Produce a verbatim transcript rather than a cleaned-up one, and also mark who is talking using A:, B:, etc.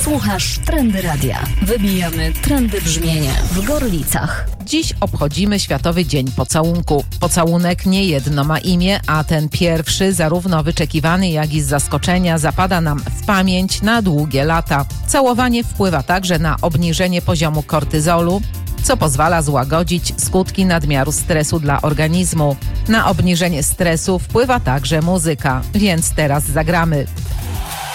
A: Słuchasz Trendy Radia. Wybijamy trendy brzmienia w Gorlicach.
B: Dziś obchodzimy Światowy Dzień Pocałunku. Pocałunek niejedno ma imię, a ten pierwszy, zarówno wyczekiwany, jak i z zaskoczenia, zapada nam w pamięć na długie lata. Całowanie wpływa także na obniżenie poziomu kortyzolu, co pozwala złagodzić skutki nadmiaru stresu dla organizmu. Na obniżenie stresu wpływa także muzyka, więc teraz zagramy.